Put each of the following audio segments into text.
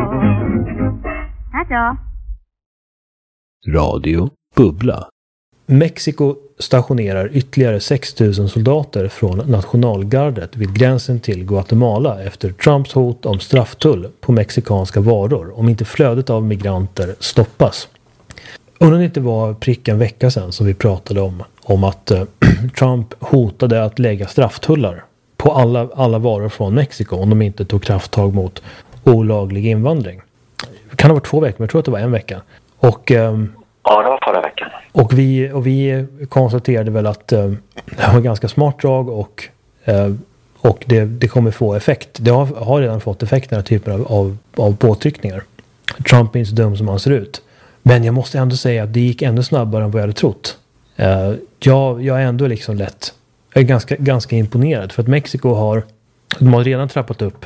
Hej. Radio Bubbla. Mexiko stationerar ytterligare 6 000 soldater från nationalgardet vid gränsen till Guatemala efter Trumps hot om strafftull på mexikanska varor om inte flödet av migranter stoppas. Undrar det inte var prick en vecka sedan som vi pratade om att Trump hotade att lägga strafftullar på alla varor från Mexiko om de inte tog krafttag mot olaglig invandring. Det kan ha varit 2 veckor, men jag tror att det var 1 vecka. Och ja, det var förra veckan. Och vi konstaterade väl att det var ganska smart drag och det kommer få effekt. Det har redan fått effekt, den här typen av påtryckningar. Trump är inte så dum som han ser ut. Men jag måste ändå säga att det gick ännu snabbare än vad jag hade trott. Jag är ändå liksom jag är ganska imponerad för att Mexiko har redan trappat upp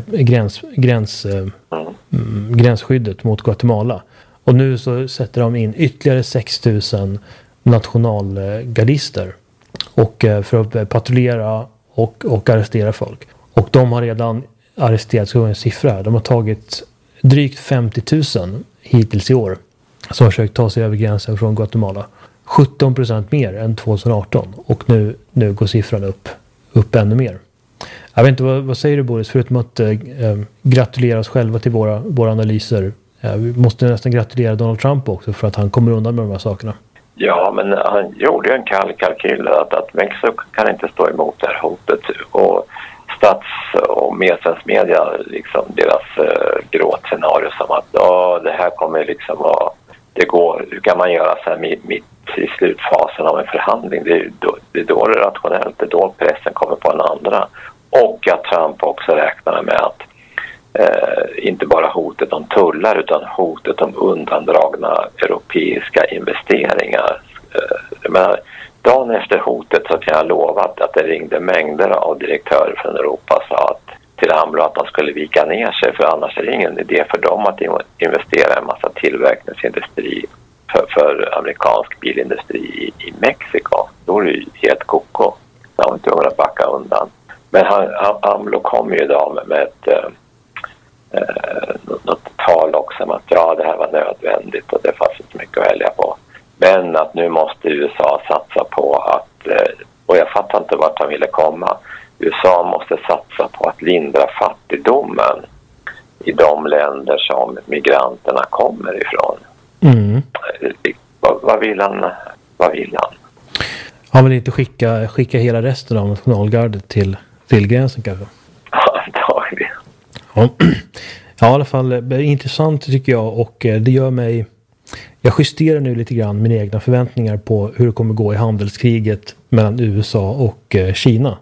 gränsskyddet mot Guatemala. Och nu så sätter de in ytterligare 6 000 nationalgardister för att patrullera och arrestera folk. Och de har redan arresterat, så en siffra här, de har tagit drygt 50 000 hittills i år som har försökt ta sig över gränsen från Guatemala. 17% mer än 2018 och nu går siffran upp ännu mer. Jag vet inte, vad säger du Boris, förutom att gratulera oss själva till våra analyser. Vi måste nästan gratulera Donald Trump också för att han kommer undan med de här sakerna. Ja, men han gjorde ju en kalkyl att Mexiko kan inte stå emot det här hotet. Och stats- och media, liksom deras gråtscenario som att det här kommer liksom att det går, hur kan man göra så här mitt i slutfasen av en förhandling? Det är då det är rationellt, det är då pressen kommer på en andra. Och att Trump också räknar med att inte bara hotet om tullar utan hotet om undandragna europeiska investeringar. Men dagen efter hotet så kan jag lova att det ringde mängder av direktörer från Europa och sa till AMLO att de skulle vika ner sig, för annars är det ingen idé för dem att investera i en massa tillverkningsindustri för amerikansk bilindustri i Mexiko. Då är det ju helt koko. Så han inte att backa undan. Men AMLO kom ju idag med något tal också om att det här var nödvändigt och det fanns inte mycket att välja på. Men att nu måste USA satsa på att, och jag fattar inte vart han ville komma, USA måste satsa på att lindra fattigdomen i de länder som migranterna kommer ifrån. Mm. Vad vill han? Han vill inte skicka hela resten av nationalgardet till gränsen kanske? Antagligen. Ja, i alla fall intressant tycker jag, och det gör mig, jag justerar nu lite grann mina egna förväntningar på hur det kommer gå i handelskriget mellan USA och Kina.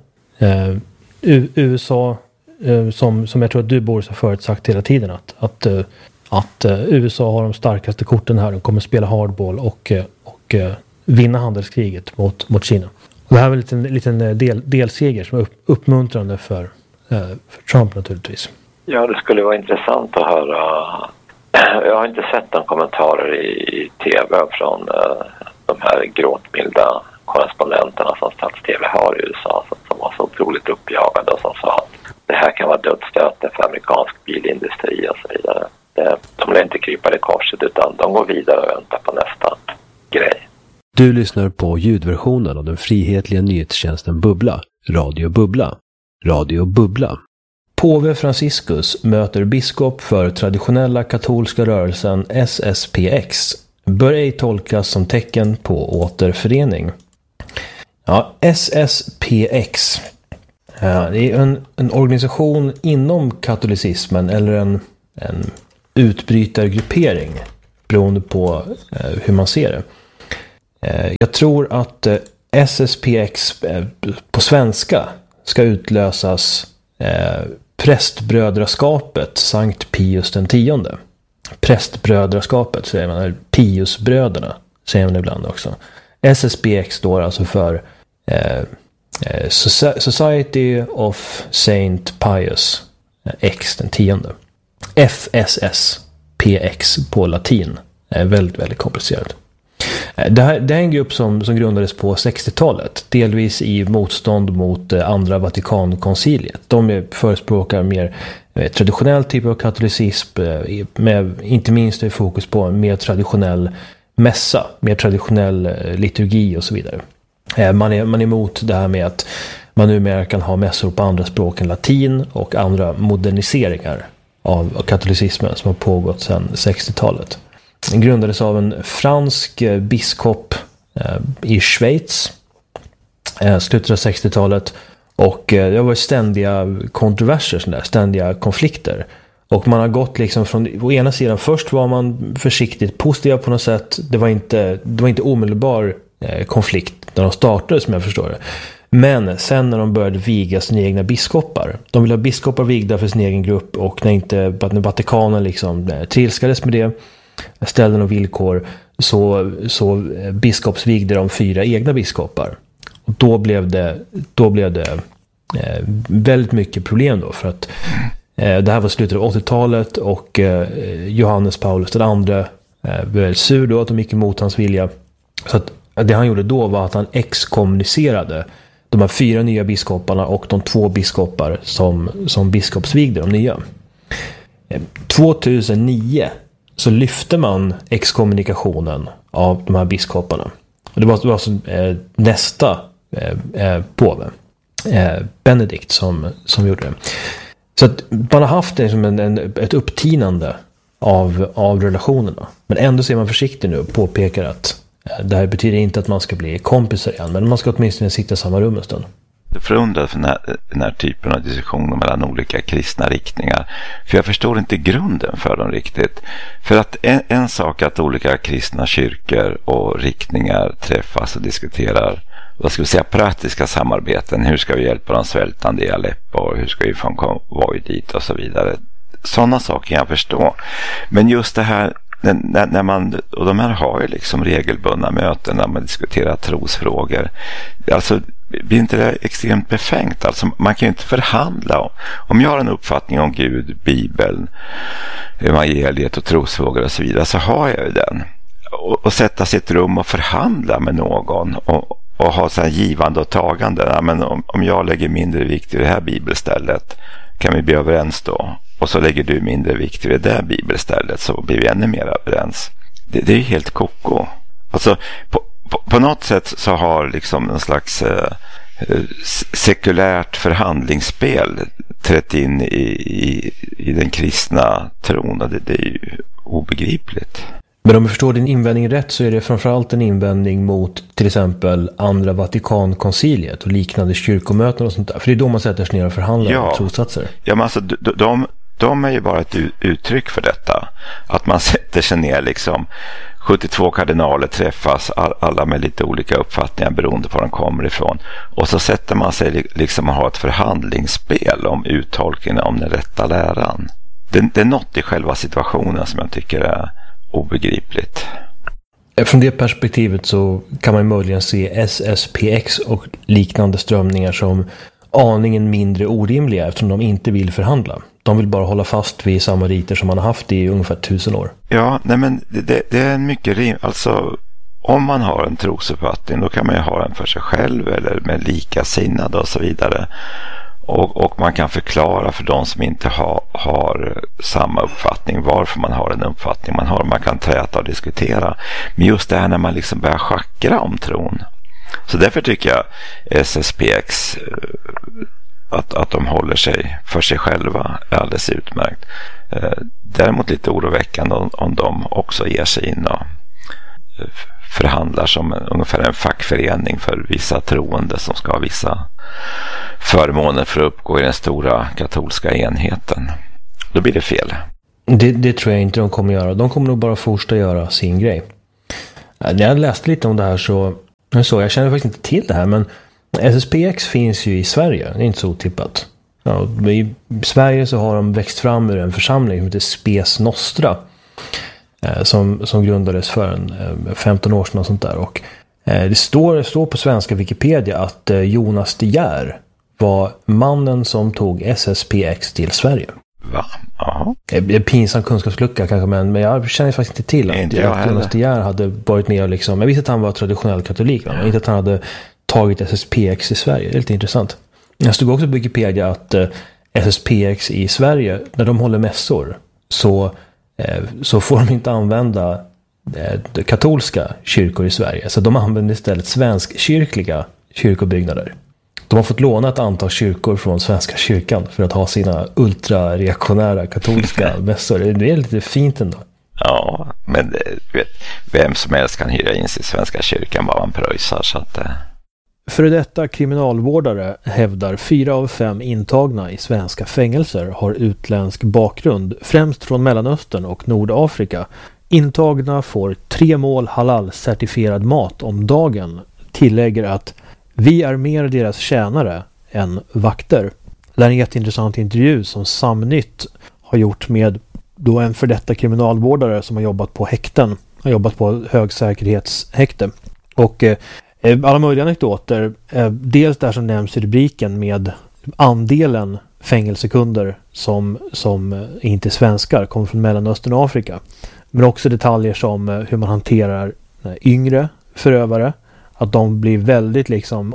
USA, som jag tror att du Boris har förut sagt hela tiden, att USA har de starkaste korten här, de kommer spela hardball och vinna handelskriget mot Kina. Och det här är en liten delseger som är uppmuntrande för Trump naturligtvis. Ja, det skulle vara intressant att höra. Jag har inte sett några kommentarer i tv från de här gråtmilda korrespondenterna som stats-tv har i USA som var så otroligt uppjagade och som sa att det här kan vara dödsstöten för amerikansk bilindustri och så vidare. De vill inte krypa i korset utan de går vidare och väntar på nästa grej. Du lyssnar på ljudversionen av den frihetliga nyhetstjänsten Bubbla, Radio Bubbla. Radio Bubbla. Påve Franciscus möter biskop för traditionella katolska rörelsen SSPX. Bör ej tolkas som tecken på återförening. Ja, SSPX. Det är en organisation inom katolicismen eller en utbrytargruppering beroende på hur man ser det. Jag tror att SSPX på svenska ska utlösas prästbrödraskapet Sankt Pius den 10:e. Prästbrödraskapet säger man, eller Piusbröderna säger man ibland också. SSPX står alltså för Society of Saint Pius X den 10:e. FSSPX på latin är väldigt, väldigt komplicerat. Det är en grupp som grundades på 60-talet, delvis i motstånd mot andra Vatikankonciliet. De förespråkar mer traditionell typ av katolicism, med inte minst i fokus på en mer traditionell mässa, mer traditionell liturgi och så vidare. Man är emot det här med att man numera kan ha mässor på andra språk än latin och andra moderniseringar av katolicismen som har pågått sedan 60-talet. Den grundades av en fransk biskop i Schweiz slutet av 60-talet, och det var ständiga kontroverser, ständiga konflikter. Och man har gått liksom från å ena sidan, först var man försiktigt positiv på något sätt. Det var inte omedelbar konflikt när de startade, som jag förstår det. Men sen när de började viga sina egna biskopar, de ville ha biskopar vigda för sin egen grupp, och när Vatikanen liksom trilskades med det, ställde några villkor, så biskopsvigde de 4 egna biskopar. Och då blev det väldigt mycket problem då, för att det här var slutet av 80-talet, och Johannes Paulus den andre blev väldigt sur då att de gick emot hans vilja. Så att det han gjorde då var att han exkommunicerade de här 4 nya biskoparna och de 2 biskopar som biskopsvigde de nya. 2009 så lyfte man exkommunikationen av de här biskoparna. Och det var alltså nästa påve, Benedikt, som gjorde det. Så att man har haft ett upptinande av relationerna. Men ändå så är man försiktig nu och påpekar att det här betyder inte att man ska bli kompisar igen, men man ska åtminstone sitta i samma rum en stund. Det förundrar för den här typen av diskussioner mellan olika kristna riktningar. För jag förstår inte grunden för dem riktigt. För att en sak är att olika kristna kyrkor och riktningar träffas och diskuterar, vad ska vi säga, praktiska samarbeten. Hur ska vi hjälpa de svältande i Aleppo, och hur ska vi få en konvoj dit och så vidare. Sådana saker kan jag förstå. Men just det här, när man, och de här har ju liksom regelbundna möten när man diskuterar trosfrågor. Alltså, blir inte det extremt befängt? Alltså, man kan ju inte förhandla. Om jag har en uppfattning om Gud, Bibeln, evangeliet och trosfrågor och så vidare, så har jag ju den. Och sätta sitt rum och förhandla med någon och ha så här givande och tagande. Ja, men om jag lägger mindre vikt i det här bibelstället, kan vi bli överens då? Och så lägger du mindre vikt i det där bibelstället, så blir vi ännu mer överens. Det är ju helt koko. Alltså, på något sätt så har liksom en slags sekulärt förhandlingsspel trätt in i den kristna tron, och det är ju obegripligt. Men om jag förstår din invändning rätt, så är det framförallt en invändning mot till exempel andra Vatikankonciliet och liknande kyrkomöten och sånt där. För det är då man sätter sig ner och förhandlar om trossatser. Ja, men alltså de är ju bara ett uttryck för detta. Att man sätter sig ner liksom, 72 kardinaler träffas, alla med lite olika uppfattningar beroende på var de kommer ifrån. Och så sätter man sig liksom och har ett förhandlingsspel om uttolkningen om den rätta läran. Det är något i själva situationen som jag tycker är obegripligt. Från det perspektivet så kan man möjligen se SSPX och liknande strömningar som aningen mindre orimliga, eftersom de inte vill förhandla. De vill bara hålla fast vid samma riter som man har haft i ungefär 1000 år. Ja, nej, men det är en mycket alltså, om man har en trosuppfattning, då kan man ju ha den för sig själv eller med likasinnade och så vidare. Och man kan förklara för de som inte har samma uppfattning varför man har den uppfattning man har. Man kan träta och diskutera. Men just det här när man liksom börjar schackra om tron. Så därför tycker jag SSPX, att de håller sig för sig själva, är alldeles utmärkt. Däremot lite oroväckande om de också ger sig in och förhandlar som ungefär en fackförening för vissa troende som ska ha vissa förmåner för att uppgå i den stora katolska enheten. Då blir det fel. Det tror jag inte de kommer göra. De kommer nog bara fortsätta göra sin grej. När jag läste lite om det här så jag känner faktiskt inte till det här, men SSPX finns ju i Sverige. Det är inte så otippat. Ja, i Sverige så har de växt fram ur en församling som heter Spes Nostra, som grundades för 15 år sedan och sånt där. Och det står på svenska Wikipedia att Jonas De Geer var mannen som tog SSPX till Sverige. Va? Ja. Det är pinsam kunskapslucka kanske, men jag känner faktiskt inte till att Jonas De Geer hade varit med och liksom, jag visste att han var traditionell katolik, men inte att han hade tagit SSPX i Sverige. Det är lite intressant. Jag stod också på Wikipedia att SSPX i Sverige, när de håller mässor så får de inte använda katolska kyrkor i Sverige. Så de använder istället svenskkyrkliga kyrkobyggnader. De har fått låna ett antal kyrkor från Svenska kyrkan för att ha sina ultrareaktionära katolska mässor. Det är lite fint ändå. Ja, men vet, vem som helst kan hyra in sig i Svenska kyrkan bara man pröjsar. Så att, Före detta kriminalvårdare hävdar 4 av 5 intagna i svenska fängelser har utländsk bakgrund, främst från Mellanöstern och Nordafrika. Intagna får 3 mål halal-certifierad mat om dagen, tillägger att vi är mer deras tjänare än vakter. Det är en jätteintressant intervju som Samnytt har gjort med då en för detta kriminalvårdare som har jobbat på häkten. Har jobbat på högsäkerhetshäkte. Och alla möjliga anekdoter. Dels där som nämns i rubriken med andelen fängelsekunder som inte är svenskar, kommer från Mellanöstern och Afrika. Men också detaljer som hur man hanterar yngre förövare. Att de blir väldigt liksom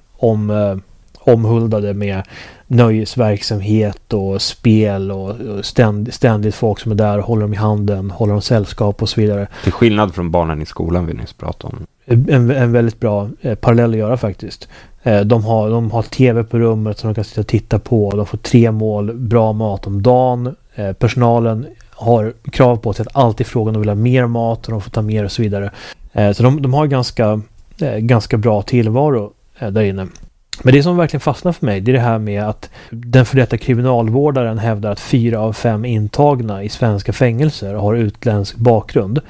omhuldade med nöjesverksamhet och spel och ständigt folk som är där och håller dem i handen, håller dem sällskap och så vidare. Till skillnad från barnen i skolan vi nyss pratade om. En väldigt bra parallell att göra faktiskt. De har tv på rummet som de kan sitta och titta på. De får 3 mål, bra mat om dagen. Personalen har krav på sig att alltid fråga om de vill ha mer mat och de får ta mer och så vidare. Så de har ganska bra tillvaro där inne. Men det som verkligen fastnar för mig, det är det här med att den för detta kriminalvårdaren hävdar att 4 av 5 intagna i svenska fängelser har utländsk bakgrund.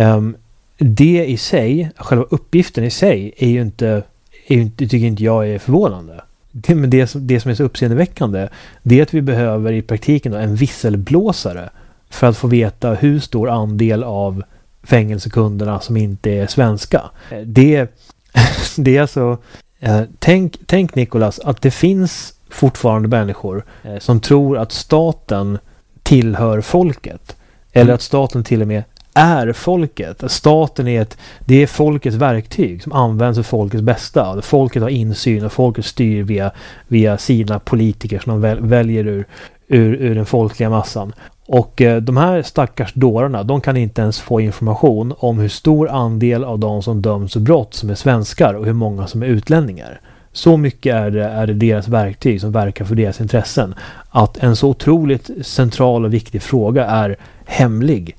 Det i sig, själva uppgiften i sig är ju inte tycker inte jag är förvånande. Men det som är så uppseendeväckande, det är att vi behöver i praktiken en visselblåsare för att få veta hur stor andel av fängelsekunderna som inte är svenska. Det är alltså tänk Nicolas att det finns fortfarande människor som tror att staten tillhör folket eller att staten till och med är folket. Staten det är folkets verktyg som används för folkets bästa. Folket har insyn och folket styr via sina politiker som de väljer ur den folkliga massan. Och de här stackars dårarna, de kan inte ens få information om hur stor andel av de som döms för brott som är svenskar och hur många som är utlänningar. Så mycket är det deras verktyg som verkar för deras intressen. Att en så otroligt central och viktig fråga är hemlig.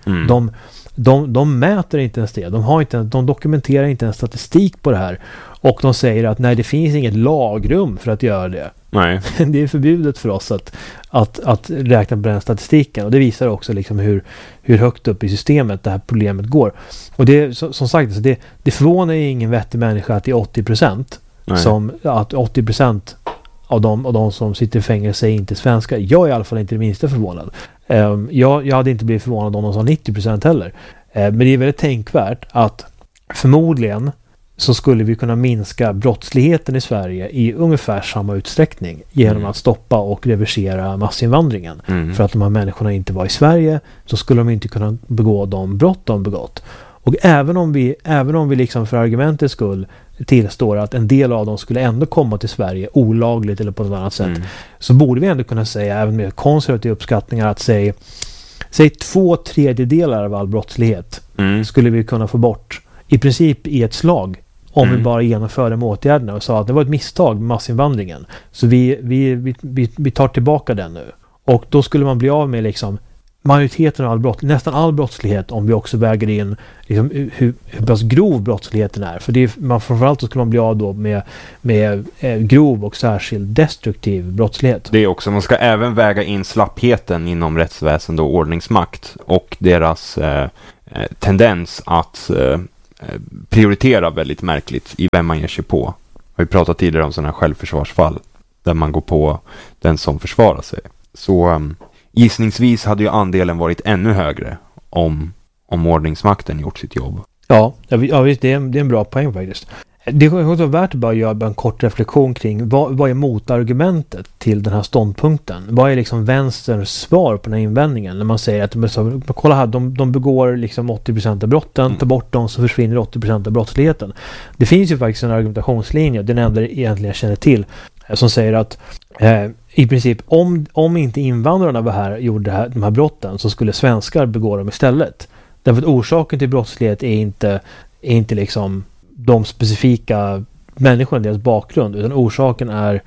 De mäter inte ens det. De dokumenterar inte en statistik på det här. Och de säger att nej, det finns inget lagrum för att göra det. Nej. Det är förbjudet för oss att räkna på den statistiken. Och det visar också liksom hur högt upp i systemet det här problemet går. Och det, som sagt, det förvånar ju ingen vettig människa att det är 80%. Att 80% av de som sitter i fängelse är inte svenskar. Jag är i alla fall inte det minsta förvånad. Jag hade inte blivit förvånad om de sa 90% heller. Men det är väldigt tänkvärt att förmodligen så skulle vi kunna minska brottsligheten i Sverige i ungefär samma utsträckning genom att stoppa och reversera massinvandringen. För att de här människorna inte var i Sverige så skulle de inte kunna begå de brott de begått. Och även om vi liksom för argumentets skull tillstår att en del av dem skulle ändå komma till Sverige olagligt eller på något annat sätt, så borde vi ändå kunna säga, även med konservativa uppskattningar, att säg 2/3 av all brottslighet skulle vi kunna få bort i princip i ett slag om vi bara genomförde med åtgärderna och sa att det var ett misstag med massinvandringen. Så vi tar tillbaka den nu. Och då skulle man bli av med liksom majoriteten av nästan all brottslighet om vi också väger in liksom hur pass grov brottsligheten är. För framförallt så skulle man bli av då med grov och särskilt destruktiv brottslighet. Det är också, man ska även väga in slappheten inom rättsväsende och ordningsmakt och deras tendens att prioritera väldigt märkligt i vem man ger sig på. Vi har pratat tidigare om sådana här självförsvarsfall där man går på den som försvarar sig. Så gissningsvis hade ju andelen varit ännu högre om ordningsmakten gjort sitt jobb. Ja, det är en bra poäng faktiskt. Det är också värt att bara göra en kort reflektion kring vad är motargumentet till den här ståndpunkten? Vad är liksom vänsterns svar på den här invändningen? När man säger att kolla här, de begår liksom 80% av brotten, tar bort dem så försvinner 80% av brottsligheten. Det finns ju faktiskt en argumentationslinje, den enda egentligen jag känner till, som säger att i princip om inte invandrarna var här gjorde de här brotten så skulle svenskar begå dem istället. Därför att orsaken till brottslighet är inte liksom de specifika människorna, deras bakgrund, utan orsaken är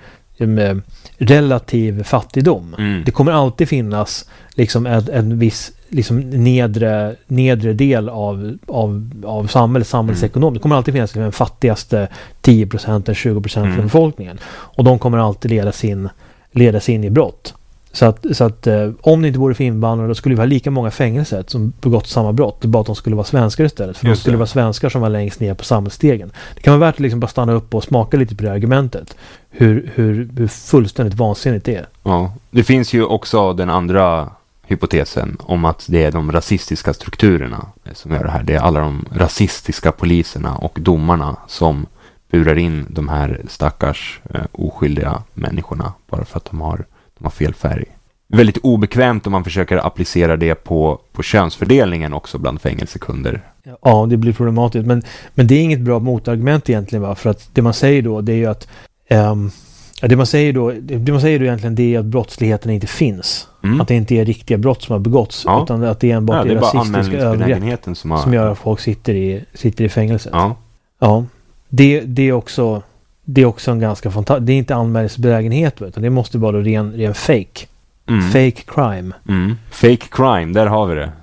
relativ fattigdom. Det kommer alltid finnas liksom en viss liksom nedre del av samhällsekonomi. Det kommer alltid finnas den fattigaste 10%, 20% av befolkningen. Och de kommer alltid ledas in i brott. Så att om det inte vore för invandrare, då skulle vi ha lika många fängelser som begått samma brott. Det är bara att de skulle vara svenskar istället. För de skulle vara svenskar som var längst ner på samhällsstegen. Det kan vara värt att liksom bara stanna upp och smaka lite på det argumentet. Hur fullständigt vansinnigt det är. Ja, det finns ju också den andra hypotesen om att det är de rasistiska strukturerna som gör det här. Det är alla de rasistiska poliserna och domarna som burar in de här stackars oskyldiga människorna bara för att de har fel färg. Väldigt obekvämt om man försöker applicera det på könsfördelningen också bland fängelsekunder. Ja, det blir problematiskt. Men det är inget bra motargument egentligen, va? För att det man säger då, det är ju att det man säger då egentligen, det är att brottsligheten inte finns. Att det inte är riktiga brott som har begåtts, utan att det är enbart är rasistiska övergrepp som gör att folk sitter i fängelset. Ja. Det är också en ganska fantastisk. Det är inte anmälningsbenägenhet, utan det måste vara ren fake. Fake crime. Fake crime, där har vi det.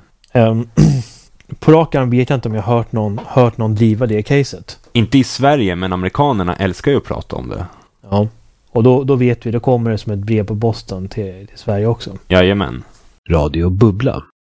På rak arm vet jag inte om jag hört någon driva det caset. Inte i Sverige, men amerikanerna älskar ju att prata om det. Ja, och då vet vi, då kommer det som ett brev på Boston till Sverige också. Jajamän. Radio Bubbla.